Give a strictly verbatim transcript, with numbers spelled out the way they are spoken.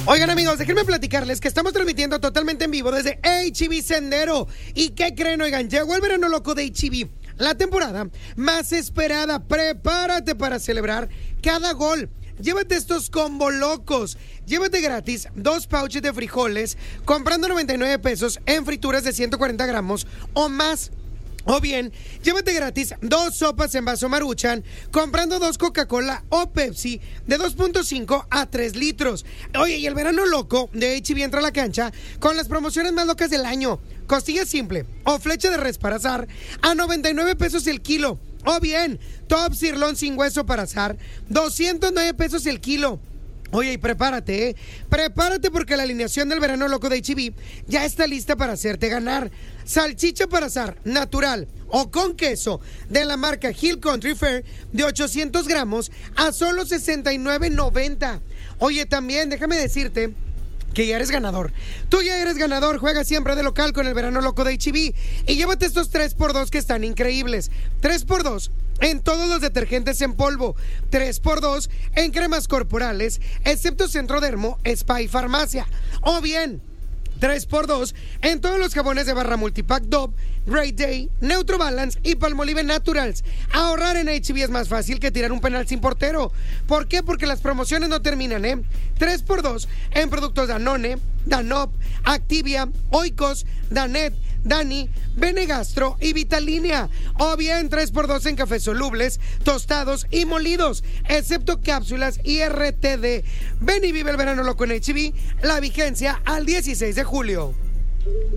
Oigan, amigos, déjenme platicarles que estamos transmitiendo totalmente en vivo desde H E B Sendero. ¿Y qué creen? Oigan, llegó el verano loco de H E B, la temporada más esperada. Prepárate para celebrar cada gol. Llévate estos combo locos. Llévate gratis dos pouches de frijoles comprando noventa y nueve pesos en frituras de ciento cuarenta gramos o más. O bien, llévate gratis dos sopas en vaso Maruchan comprando dos Coca-Cola o Pepsi de dos punto cinco a tres litros. Oye, y el verano loco de H E B entra a la cancha con las promociones más locas del año. Costilla simple o flecha de res para asar a noventa y nueve pesos el kilo. O bien, top sirloin sin hueso para asar, doscientos nueve pesos el kilo. Oye, y prepárate, ¿eh? Prepárate porque la alineación del verano loco de H E B ya está lista para hacerte ganar. Salchicha para asar natural o con queso de la marca Hill Country Fair de ochocientos gramos a solo sesenta y nueve noventa. Oye, también déjame decirte que ya eres ganador. Tú ya eres ganador. Juega siempre de local con el verano loco de H E B y llévate estos tres por dos que están increíbles. tres por dos en todos los detergentes en polvo, tres por dos en cremas corporales, excepto Centrodermo, Spa y Farmacia. O bien, tres por dos en todos los jabones de barra multipack Dove, Great Day, Neutro Balance y Palmolive Naturals. Ahorrar en H E B es más fácil que tirar un penal sin portero. ¿Por qué? Porque las promociones no terminan, ¿eh? tres por dos en productos Danone, Danop, Activia, Oikos, Danet, Dani, Benegastro y Vitalínea. O bien tres por dos en cafés solubles, tostados y molidos, excepto cápsulas y R T D. Ven y vive el verano loco en H E B, la vigencia al dieciséis de julio.